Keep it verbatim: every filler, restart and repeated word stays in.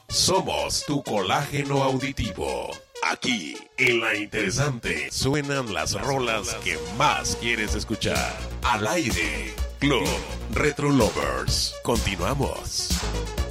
Somos tu colágeno auditivo. Aquí, en La Interesante, suenan las rolas que más quieres escuchar. Al aire, Club Retro Lovers. Continuamos.